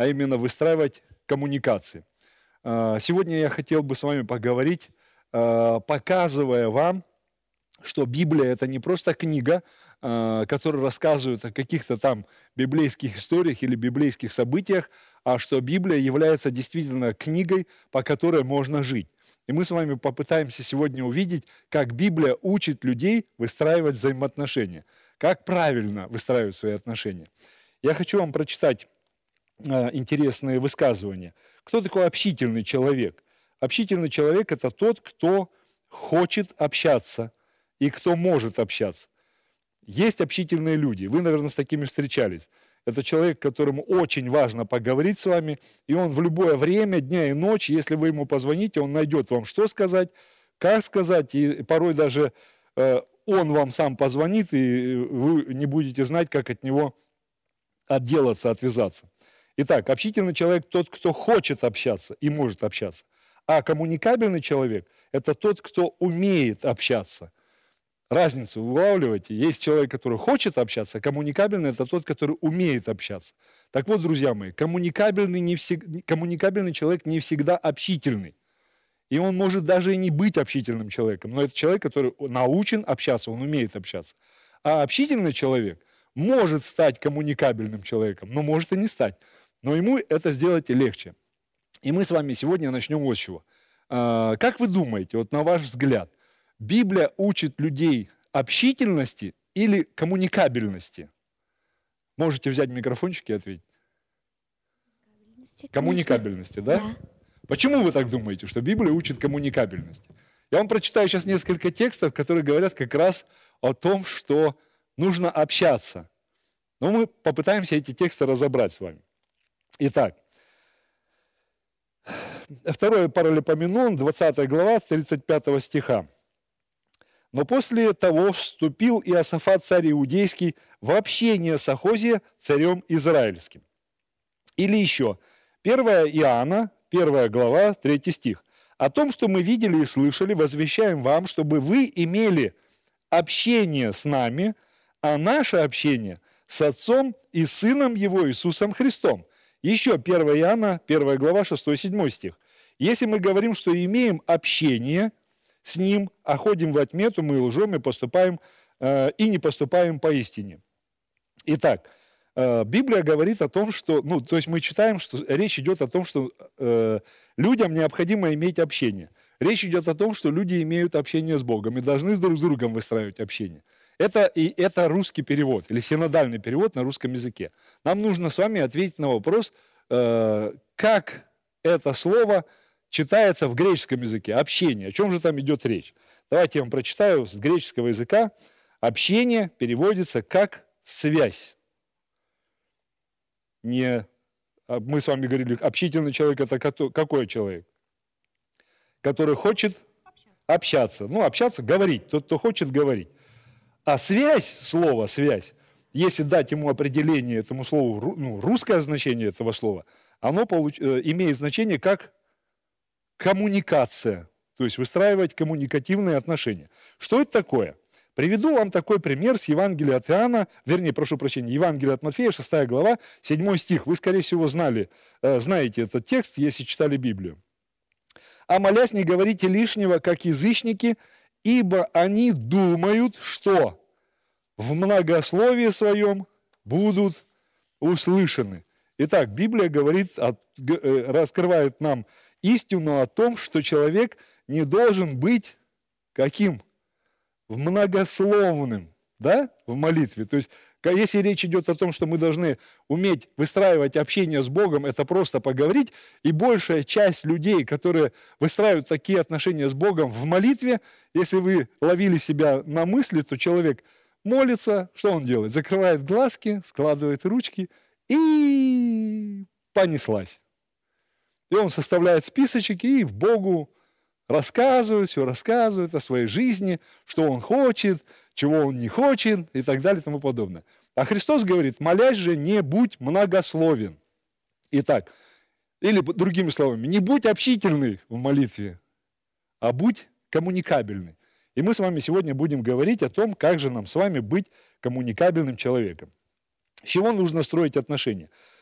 а именно выстраивать коммуникации. Сегодня я хотел бы с вами поговорить, показывая вам, что Библия – это не просто книга, которая рассказывает о каких-то там библейских историях или библейских событиях, а что Библия является действительно книгой, по которой можно жить. И мы с вами попытаемся сегодня увидеть, как Библия учит людей выстраивать взаимоотношения, как правильно выстраивать свои отношения. Я хочу вам прочитать интересные высказывания. Кто такой общительный человек? Общительный человек – это тот, кто хочет общаться и кто может общаться. Есть общительные люди, вы, наверное, с такими встречались. Это человек, которому очень важно поговорить с вами, и он в любое время, дня и ночи, если вы ему позвоните, он найдет вам, что сказать, как сказать, и порой даже он вам сам позвонит, и вы не будете знать, как от него отделаться, отвязаться. Итак, общительный человек – тот, кто хочет общаться и может общаться. А коммуникабельный человек – это тот, кто умеет общаться. Разницу улавливаете? Есть человек, который хочет общаться, а коммуникабельный – это тот, который умеет общаться. Так вот, друзья мои, коммуникабельный человек не всегда общительный. И он может даже и не быть общительным человеком, но это человек, который научен общаться, он умеет общаться. А общительный человек может стать коммуникабельным человеком, но может и не стать. Но ему это сделать легче. И мы с вами сегодня начнем вот с чего. Как вы думаете, вот на ваш взгляд, Библия учит людей общительности или коммуникабельности? Можете взять микрофончик и ответить. Коммуникабельности, да? Да. Почему вы так думаете, что Библия учит коммуникабельности? Я вам прочитаю сейчас несколько текстов, которые говорят как раз о том, что нужно общаться. Но мы попытаемся эти тексты разобрать с вами. Итак, 2 Паралипоменон, 20 глава, 35 стиха. «Но после того вступил Иосафат, царь иудейский, в общение с Ахозией, царем израильским». Или еще, 1 Иоанна, 1 глава, 3 стих. «О том, что мы видели и слышали, возвещаем вам, чтобы вы имели общение с нами, а наше общение с Отцом и Сыном Его Иисусом Христом». Еще 1 Иоанна, 1 глава, 6-7 стих. «Если мы говорим, что имеем общение с Ним, а ходим во тьме, то мы лжем и не поступаем поистине». Итак, Библия говорит о том, что, то есть мы читаем, что речь идет о том, что людям необходимо иметь общение. Речь идет о том, что люди имеют общение с Богом и должны друг с другом выстраивать общение. Это русский перевод или синодальный перевод на русском языке. Нам нужно с вами ответить на вопрос, как это слово читается в греческом языке. Общение. О чем же там идет речь? Давайте я вам прочитаю с греческого языка. Общение переводится как связь. Мы с вами говорили, общительный человек – это какой человек? Который хочет общаться. Общаться – говорить. Тот, кто хочет говорить. А связь, слово «связь», если дать ему определение этому слову, русское значение этого слова, оно имеет значение как коммуникация, то есть выстраивать коммуникативные отношения. Что это такое? Приведу вам такой пример с Евангелия от Иоанна, Евангелие от Матфея, 6 глава, 7 стих. Вы, скорее всего, знаете этот текст, если читали Библию. «А молясь, не говорите лишнего, как язычники, ибо они думают, что в многословии своем будут услышаны». Итак, Библия раскрывает нам истину о том, что человек не должен быть каким? Многословным, в молитве. То есть, если речь идет о том, что мы должны уметь выстраивать общение с Богом, это просто поговорить, и большая часть людей, которые выстраивают такие отношения с Богом в молитве, если вы ловили себя на мысли, то человек молится, что он делает? Закрывает глазки, складывает ручки и понеслась. И он составляет списочек и Богу все рассказывает о своей жизни, что он хочет, чего он не хочет и так далее и тому подобное. А Христос говорит, молясь же, не будь многословен. Итак, или другими словами, не будь общительный в молитве, а будь коммуникабельный. И мы с вами сегодня будем говорить о том, как же нам с вами быть коммуникабельным человеком. С чего нужно строить отношения? В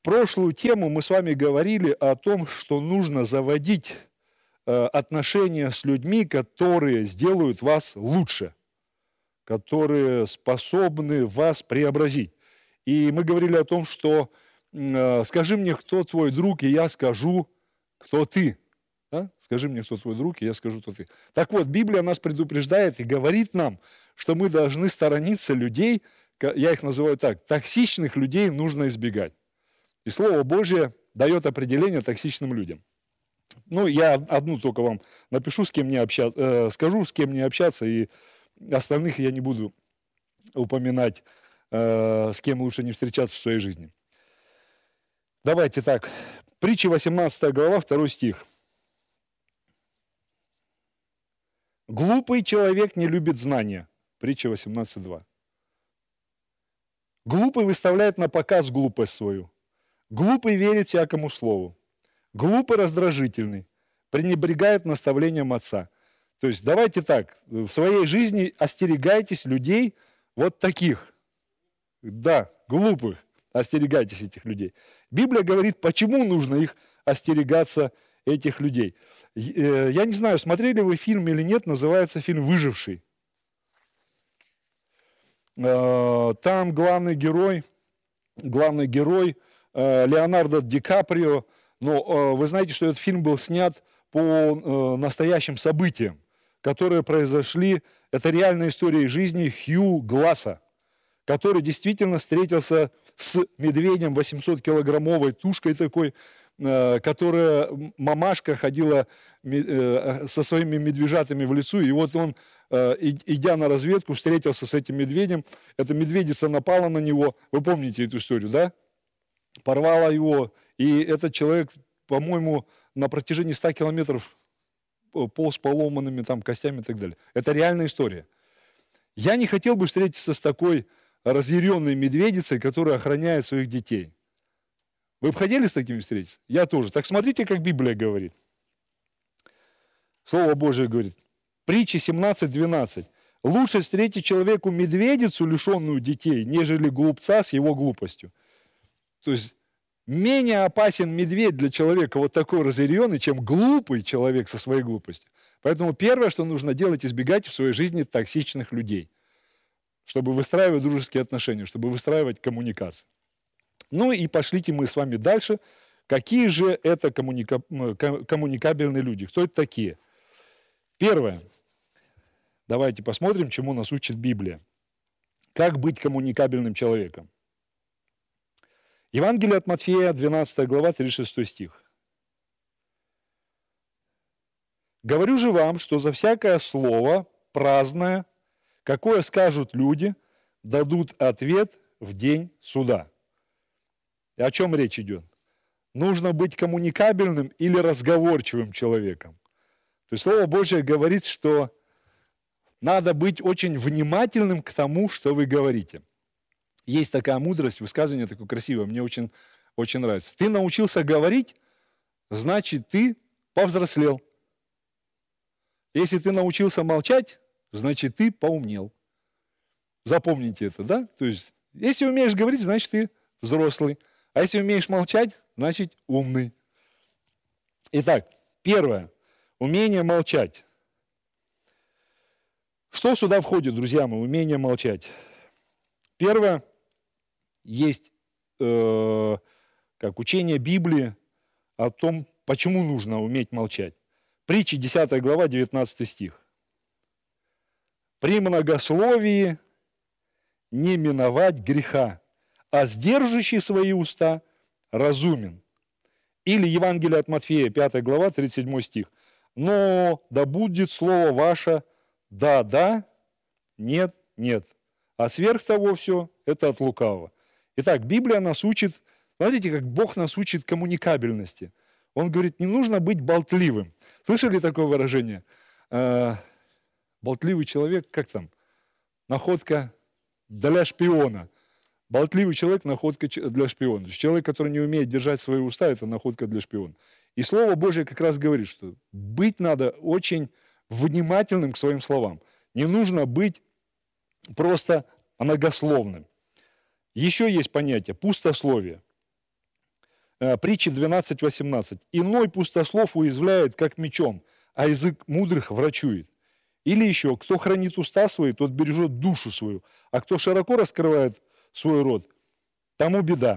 прошлую тему мы с вами говорили о том, что нужно заводить отношения с людьми, которые сделают вас лучше, которые способны вас преобразить. И мы говорили о том, что скажи мне, кто твой друг, и я скажу, кто ты. Да? Скажи мне, кто твой друг, и я скажу, кто ты. Так вот, Библия нас предупреждает и говорит нам, что мы должны сторониться людей, я их называю так, токсичных людей нужно избегать. И Слово Божье дает определение токсичным людям. Ну, я одну только вам напишу, с кем не общаться, скажу, с кем не общаться, и остальных я не буду упоминать, с кем лучше не встречаться в своей жизни. Давайте так. Притча 18 глава, 2 стих. «Глупый человек не любит знания». Притча 18:2. «Глупый выставляет на показ глупость свою. Глупый верит всякому слову. Глупый раздражительный, пренебрегает наставлением отца». То есть давайте так, в своей жизни остерегайтесь людей вот таких. Да, глупых. Остерегайтесь этих людей. Библия говорит, почему нужно их остерегаться, этих людей. Я не знаю, смотрели вы фильм или нет, называется фильм «Выживший». Там главный герой Леонардо Ди Каприо. Но вы знаете, что этот фильм был снят по настоящим событиям, которые произошли. Это реальная история жизни Хью Гласса, который действительно встретился с медведем 800-килограммовой тушкой такой, которая мамашка ходила со своими медвежатами в лесу, и вот он, идя на разведку, встретился с этим медведем, эта медведица напала на него, вы помните эту историю, да? Порвала его, и этот человек, по-моему, на протяжении 100 километров полз поломанными там костями и так далее. Это реальная история. Я не хотел бы встретиться с такой разъяренной медведицей, которая охраняет своих детей. Вы бы хотели с такими встретиться? Я тоже. Так смотрите, как Библия говорит. Слово Божие говорит. Притча 17:12. «Лучше встретить человеку медведицу, лишенную детей, нежели глупца с его глупостью». То есть менее опасен медведь для человека вот такой разъяренный, чем глупый человек со своей глупостью. Поэтому первое, что нужно делать, избегать в своей жизни токсичных людей, чтобы выстраивать дружеские отношения, чтобы выстраивать коммуникации. Ну и пошлите мы с вами дальше. Какие же это коммуникабельные люди? Кто это такие? Первое. Давайте посмотрим, чему нас учит Библия. Как быть коммуникабельным человеком? Евангелие от Матфея, 12 глава, 36 стих. «Говорю же вам, что за всякое слово праздное, какое скажут люди, дадут ответ в день суда». И о чем речь идет? Нужно быть коммуникабельным или разговорчивым человеком. То есть Слово Божье говорит, что надо быть очень внимательным к тому, что вы говорите. Есть такая мудрость, высказывание такое красивое, мне очень, очень нравится. Ты научился говорить, значит, ты повзрослел. Если ты научился молчать, значит, ты поумнел. Запомните это, да? То есть, если умеешь говорить, значит, ты взрослый. А если умеешь молчать, значит, умный. Итак, первое. Умение молчать. Что сюда входит, друзья мои, умение молчать? Первое. Есть как учение Библии о том, почему нужно уметь молчать. Притча 10 глава, 19 стих. «При многословии не миновать греха, а сдерживающий свои уста разумен». Или Евангелие от Матфея, 5 глава, 37 стих. «Но да будет слово ваше да, да, нет, нет, а сверх того все это от лукавого». Итак, Библия нас учит, смотрите, как Бог нас учит коммуникабельности. Он говорит, не нужно быть болтливым. Слышали такое выражение? Болтливый человек, как там? Находка для шпиона. Болтливый человек – находка для шпиона. То есть человек, который не умеет держать свои уста, это находка для шпиона. И Слово Божие как раз говорит, что быть надо очень внимательным к своим словам. Не нужно быть просто многословным. Еще есть понятие пустословие. Притча 12:18. «Иной пустослов уязвляет, как мечом, а язык мудрых врачует». Или еще, кто хранит уста свои, тот бережет душу свою, а кто широко раскрывает свой рот, тому беда.